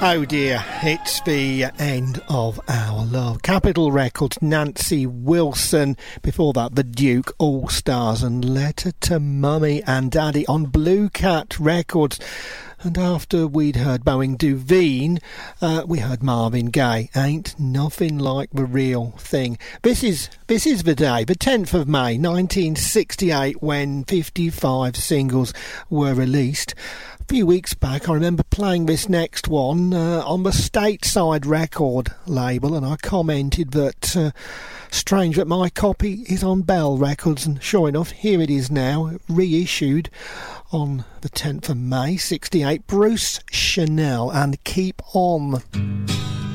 Oh dear, it's the end of our love. Capitol Records, Nancy Wilson. Before that, the Duke All-Stars and Letter to Mummy and Daddy on Blue Cat Records. And after we'd heard Boeing Duveen, we heard Marvin Gaye. Ain't nothing like the real thing. This is the day, the 10th of May 1968, when 55 singles were released. A few weeks back I remember playing this next one on the Stateside record label, and I commented that strange that my copy is on Bell Records, and sure enough, here it is now, reissued on the 10th of May 68. Bruce Chanel and Keep On.